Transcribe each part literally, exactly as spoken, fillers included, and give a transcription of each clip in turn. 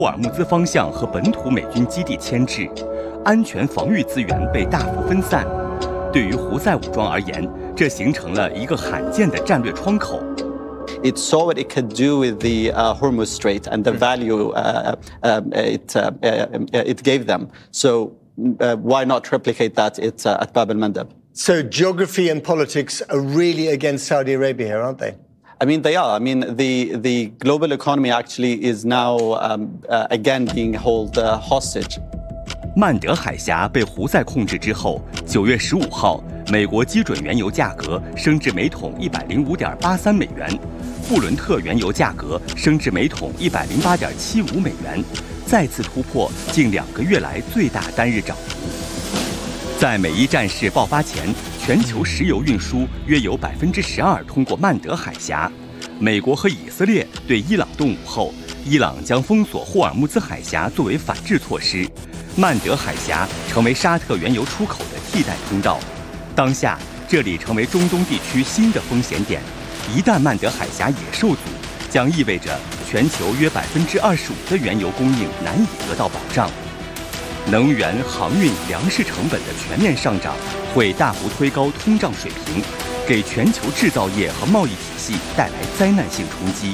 霍尔木兹方向和本土美军基地牵制，安全防御资源被大幅分散。对于胡塞武装而言，这形成了一个罕见的战略窗口。 It saw what it could do with the uh, Hormuz Strait and the value uh, uh, it, uh, uh, it gave them. So uh, why not replicate that it, uh, at Bab al-Mandab? So geography and politics are really against Saudi Arabia here, aren't they? I mean, they are. I mean, the, the global economy actually is now um, uh, again being held uh, hostage. 曼德海峡被胡塞控制之后，九月十五号，美国基准原油价格升至每桶一百零五点八三美元，布伦特原油价格升至每桶一百零八点七五美元，再次突破近两个月来最大单日涨幅。在美伊战事爆发前，全球石油运输约有百分之十二通过曼德海峡。美国和以色列对伊朗动武后，伊朗将封锁霍尔木兹海峡作为反制措施。曼德海峡成为沙特原油出口的替代通道，当下这里成为中东地区新的风险点。一旦曼德海峡也受阻，将意味着全球约百分之二十五的原油供应难以得到保障。能源、航运、粮食成本的全面上涨，会大幅推高通胀水平，给全球制造业和贸易体系带来灾难性冲击。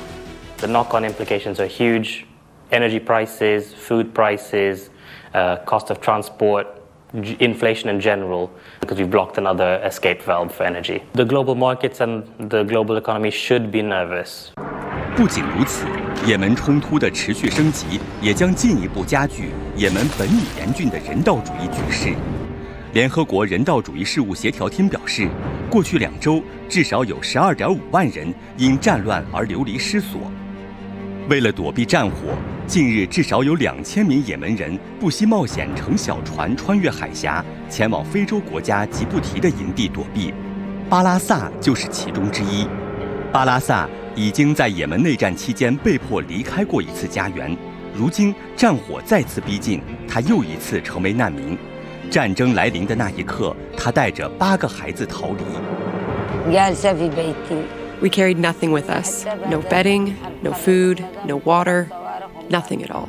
The knock-on implications are huge. Energy prices, food prices, uh, cost of transport, inflation in general, because we've blocked another escape valve for energy. The global markets and the global economy should be nervous. 不仅如此，也门冲突的持续升级也将进一步加剧也门本已严峻的人道主义局势。联合国人道主义事务协调厅表示，过去两周至少有十二点五万人因战乱而流离失所。为了躲避战火，近日至少有两千名也门人不惜冒险乘小船穿越海峡，前往非洲国家吉布提的营地躲避。巴拉萨就是其中之一。巴拉萨已经在也门内战期间被迫离开过一次家园，如今战火再次逼近，他又一次成为难民。战争来临的那一刻，他带着八个孩子逃离。 We carried nothing with us. No bedding, no food, no water, nothing at all.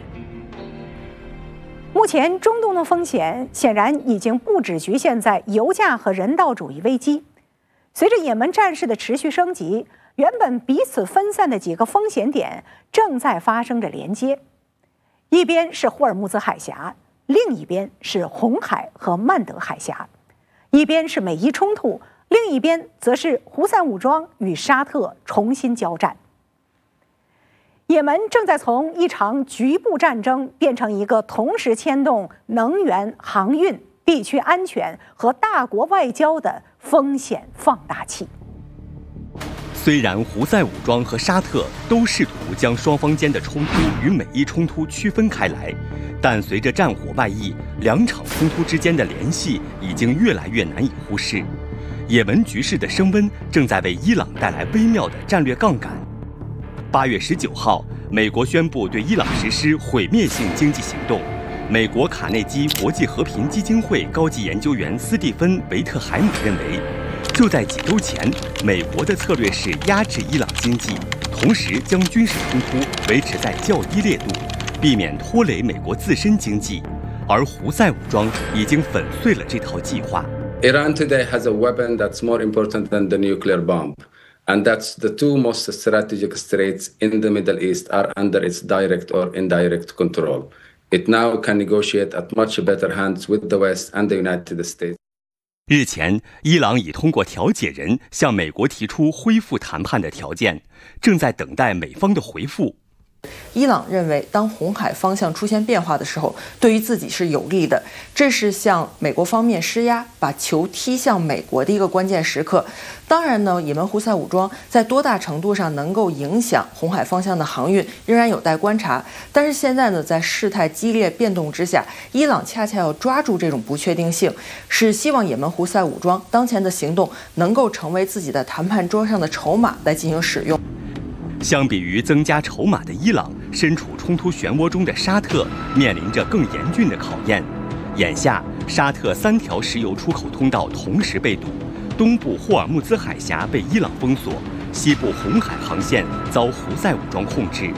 目前中东的风险显然已经不只局限在油价和人道主义危机。随着也门战事的持续升级，原本彼此分散的几个风险点正在发生着连接。一边是霍尔木兹海峡，另一边是红海和曼德海峡；一边是美伊冲突，另一边则是胡塞武装与沙特重新交战。也门正在从一场局部战争变成一个同时牵动能源、航运、地区安全和大国外交的风险放大器。 虽然胡塞武装和沙特都试图将双方间的冲突与美伊冲突区分开来，但随着战火外溢，两场冲突之间的联系已经越来越难以忽视。也门局势的升温正在为伊朗带来微妙的战略杠杆。八月十九号，美国宣布对伊朗实施毁灭性经济行动。美国卡内基国际和平基金会高级研究员斯蒂芬·维特海姆认为，就在几周前，美国的策略是压制伊朗经济，同时将军事冲突维持在较低烈度，避免拖累美国自身经济。而胡塞武装已经粉碎了这套计划。 Iran today has a weapon that's more important than the nuclear bomb, and that's the two most strategic straits in the Middle East are under its direct or indirect control. It now can negotiate at much better hands with the West and the United States. 日前，伊朗已通过调解人向美国提出恢复谈判的条件，正在等待美方的回复。 伊朗认为，当红海方向出现变化的时候，对于自己是有利的，这是向美国方面施压，把球踢向美国的一个关键时刻。当然呢，也门胡塞武装在多大程度上能够影响红海方向的航运，仍然有待观察。但是现在呢，在事态激烈变动之下，伊朗恰恰要抓住这种不确定性，是希望也门胡塞武装当前的行动能够成为自己的谈判桌上的筹码来进行使用。 相比于增加筹码的伊朗，身处冲突漩涡中的沙特面临着更严峻的考验。眼下，沙特三条石油出口通道同时被堵，东部霍尔木兹海峡被伊朗封锁，西部红海航线遭胡塞武装控制，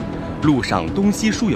路上东西输油